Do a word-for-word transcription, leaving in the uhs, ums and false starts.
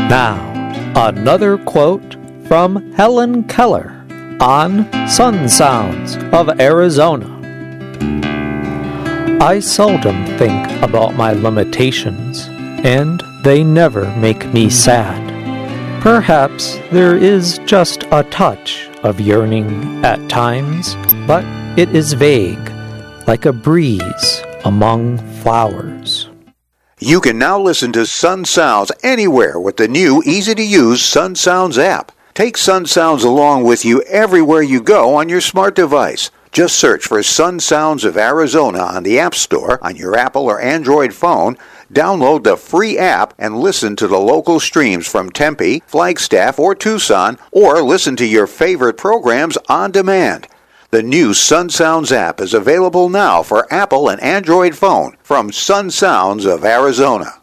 Now, another quote from Helen Keller on Sun Sounds of Arizona. I seldom think about my limitations, and they never make me sad. Perhaps there is just a touch of yearning at times, but it is vague, like a breeze among flowers. You can now listen to Sun Sounds anywhere with the new, easy-to-use Sun Sounds app. Take Sun Sounds along with you everywhere you go on your smart device. Just search for Sun Sounds of Arizona on the App Store on your Apple or Android phone, download the free app, and listen to the local streams from Tempe, Flagstaff, or Tucson, or listen to your favorite programs on demand. The new Sun Sounds app is available now for Apple and Android phone from Sun Sounds of Arizona.